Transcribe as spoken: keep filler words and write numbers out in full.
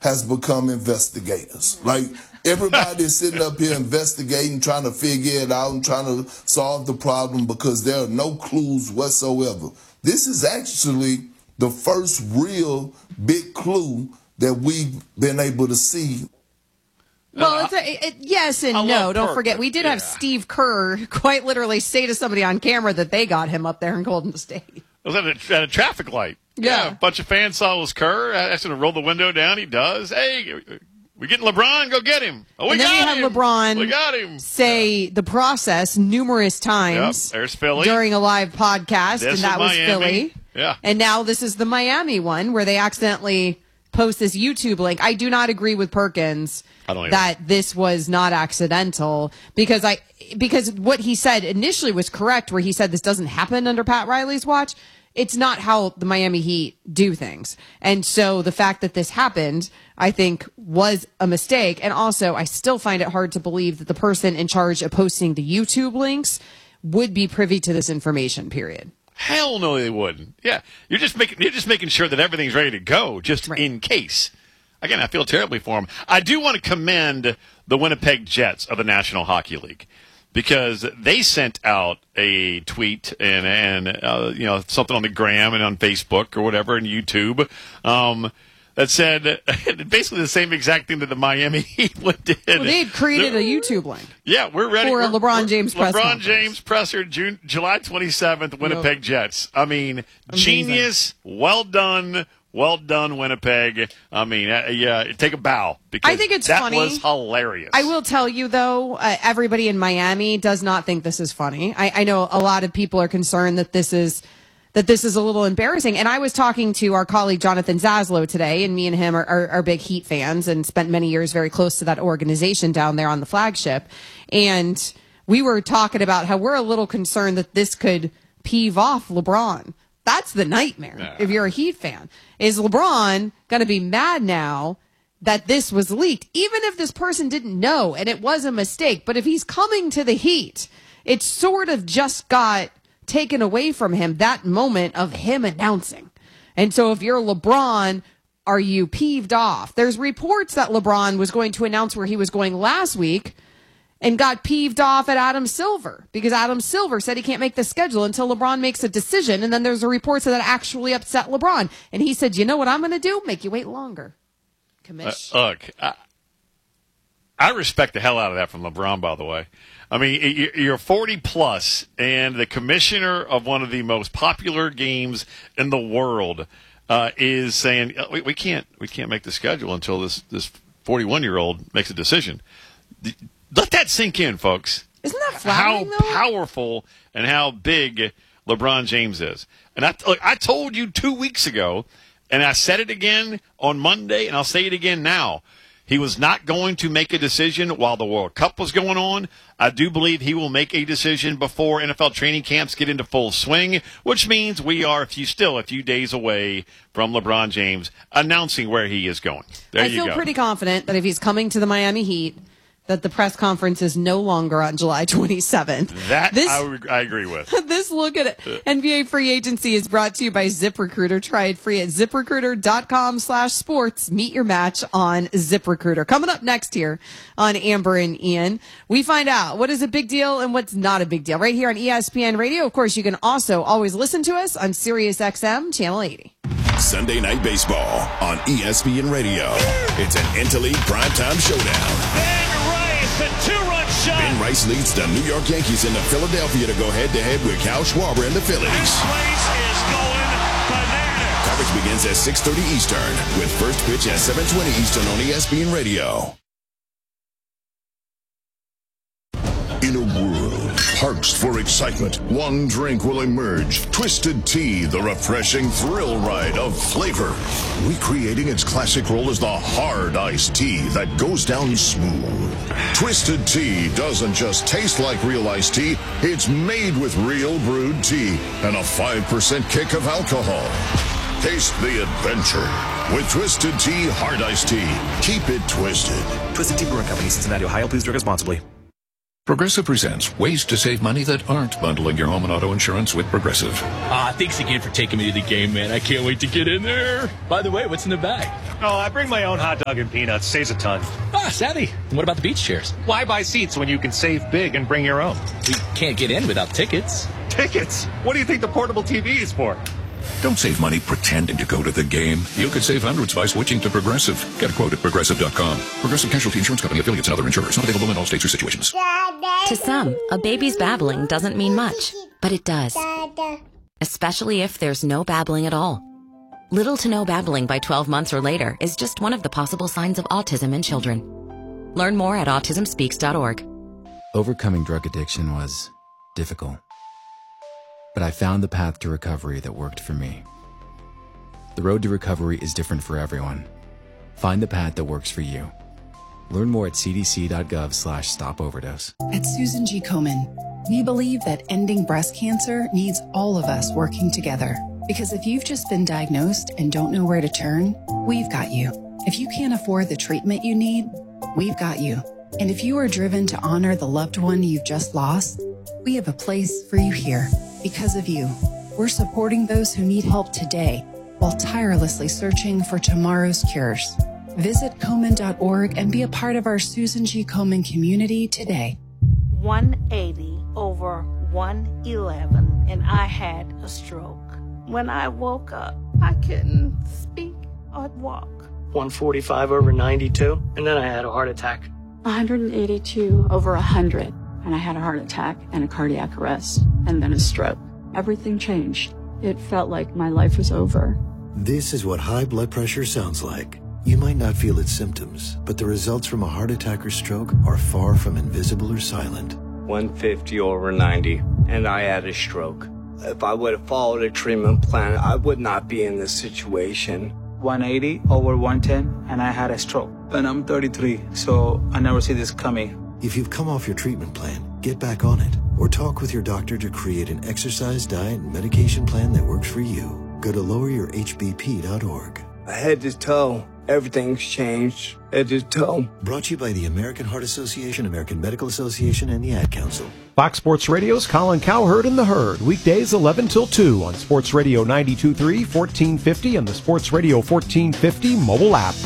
has become investigators. Like, everybody is sitting up here investigating, trying to figure it out and trying to solve the problem because there are no clues whatsoever. This is actually the first real big clue that we've been able to see. Well, it's a, it, yes and I no. Don't Perkins. forget, we did Yeah. have Steve Kerr quite literally say to somebody on camera that they got him up there in Golden State. It was at a, at a traffic light. Yeah. yeah. A bunch of fans saw it was Kerr. I asked him to roll the window down. He does. Hey, we getting LeBron? Go get him. Oh, we and then got we had him. LeBron we got him. say yeah. the process numerous times yep. There's Philly. during a live podcast, This and that was Miami. Philly. Yeah. And now this is the Miami one where they accidentally post this YouTube link. I do not agree with Perkins I don't that this was not accidental because I because what he said initially was correct where he said this doesn't happen under Pat Riley's watch. It's not how the Miami Heat do things. And so the fact that this happened, I think, was a mistake. And also, I still find it hard to believe that the person in charge of posting the YouTube links would be privy to this information, period. Hell no, they wouldn't. Yeah, you're just making you're just making sure that everything's ready to go, just right. in case. Again, I feel terribly for them. I do want to commend the Winnipeg Jets of the National Hockey League because they sent out a tweet and and uh, you know something on the gram and on Facebook or whatever and YouTube. Um, that said basically the same exact thing that the Miami Heat did. Well, they had created They're, a YouTube link. Yeah, we're ready for a we're, LeBron we're, James press LeBron conference. James presser, June, July twenty-seventh, Winnipeg yep. Jets. I mean, Amazing. Genius. Well done. Well done, Winnipeg. I mean, uh, yeah, take a bow because I think it's that funny. was hilarious. I will tell you, though, uh, everybody in Miami does not think this is funny. I, I know a lot of people are concerned that this is that this is a little embarrassing. And I was talking to our colleague Jonathan Zaslow today, and me and him are, are, are big Heat fans and spent many years very close to that organization down there on the flagship. And we were talking about how we're a little concerned that this could peeve off LeBron. That's the nightmare nah. if you're a Heat fan. Is LeBron going to be mad now that this was leaked, even if this person didn't know and it was a mistake? But if he's coming to the Heat, it sort of just got taken away from him, that moment of him announcing. And so if you're LeBron, are you peeved off? There's reports that LeBron was going to announce where he was going last week and got peeved off at Adam Silver because Adam Silver said he can't make the schedule until LeBron makes a decision. And then there's a report that that actually upset LeBron. And he said, you know what I'm going to do? Make you wait longer. Commish. Uh, look, I, I respect the hell out of that from LeBron, by the way. I mean, you're forty plus, and the commissioner of one of the most popular games in the world uh, is saying we, we can't we can't make the schedule until this this forty-one year old makes a decision. Let that sink in, folks. Isn't that flattering, how though? powerful and how big LeBron James is? And I look, I told you two weeks ago, and I said it again on Monday, and I'll say it again now. He was not going to make a decision while the World Cup was going on. I do believe he will make a decision before N F L training camps get into full swing, which means we are a few, still a few days away from LeBron James announcing where he is going. There I you feel go. pretty confident that if he's coming to the Miami Heat, that the press conference is no longer on July twenty-seventh. That this, I, I agree with. This look at it. N B A free agency is brought to you by ZipRecruiter. Try it free at ZipRecruiter.com slash sports. Meet your match on ZipRecruiter. Coming up next here on Amber and Ian, we find out what is a big deal and what's not a big deal right here on E S P N Radio. Of course, you can also always listen to us on Sirius X M Channel eighty. Sunday Night Baseball on E S P N Radio. It's an Interleague primetime showdown. The two-run shot. Ben Rice leads the New York Yankees into Philadelphia to go head-to-head with Kyle Schwarber and the Phillies. This place is going bananas. Coverage begins at six thirty Eastern with first pitch at seven twenty Eastern on E S P N Radio. In a world parched for excitement, one drink will emerge. Twisted Tea, the refreshing thrill ride of flavor. Recreating its classic role as the hard iced tea that goes down smooth. Twisted Tea doesn't just taste like real iced tea, it's made with real brewed tea and a five percent kick of alcohol. Taste the adventure with Twisted Tea Hard Iced Tea. Keep it twisted. Twisted Tea Brewing Company, Cincinnati, Ohio. Please drink responsibly. Progressive presents ways to save money that aren't bundling your home and auto insurance with Progressive. Ah, thanks again for taking me to the game, man. I can't wait to get in there. By the way, what's in the bag? Oh, I bring my own hot dog and peanuts. Saves a ton. Ah, savvy. And what about the beach chairs? Why buy seats when you can save big and bring your own? We can't get in without tickets. Tickets? What do you think the portable T V is for? Don't save money pretending to go to the game. You could save hundreds by switching to Progressive. Get a quote at Progressive dot com. Progressive Casualty Insurance Company, affiliates, and other insurers. Not available in all states or situations. To some, a baby's babbling doesn't mean much, but it does. Especially if there's no babbling at all. Little to no babbling by twelve months or later is just one of the possible signs of autism in children. Learn more at autism speaks dot org. Overcoming drug addiction was difficult. But I found the path to recovery that worked for me. The road to recovery is different for everyone. Find the path that works for you. Learn more at c d c dot gov slash stop overdose. At Susan G. Komen, we believe that ending breast cancer needs all of us working together. Because if you've just been diagnosed and don't know where to turn, we've got you. If you can't afford the treatment you need, we've got you. And if you are driven to honor the loved one you've just lost, we have a place for you here. Because of you, we're supporting those who need help today while tirelessly searching for tomorrow's cures. Visit Komen dot org and be a part of our Susan G. Komen community today. one eighty over one eleven, and I had a stroke. When I woke up, I couldn't speak or walk. one forty-five over ninety-two, and then I had a heart attack. one eighty-two over one hundred, and I had a heart attack and a cardiac arrest, and then a stroke. Everything changed. It felt like my life was over. This is what high blood pressure sounds like. You might not feel its symptoms, but the results from a heart attack or stroke are far from invisible or silent. one fifty over ninety, and I had a stroke. If I would have followed a treatment plan, I would not be in this situation. one eighty over one ten, and I had a stroke. And I'm thirty-three, so I never see this coming. If you've come off your treatment plan, get back on it, or talk with your doctor to create an exercise, diet, and medication plan that works for you. Go to lower your h b p dot org. Head to toe, everything's changed. Head to toe. Brought to you by the American Heart Association, American Medical Association, and the Ad Council. Fox Sports Radio's Colin Cowherd and the Herd, weekdays eleven till two on Sports Radio ninety-two point three, fourteen fifty, and the Sports Radio fourteen fifty mobile app.